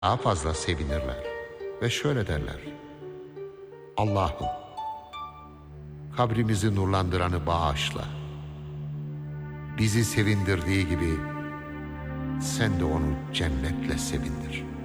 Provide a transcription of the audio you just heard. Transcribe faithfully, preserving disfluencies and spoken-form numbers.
daha fazla sevinirler ve şöyle derler: Allah'ım, kabrimizi nurlandıranı bağışla. Bizi sevindirdiği gibi sen de onu cennetle sevindir.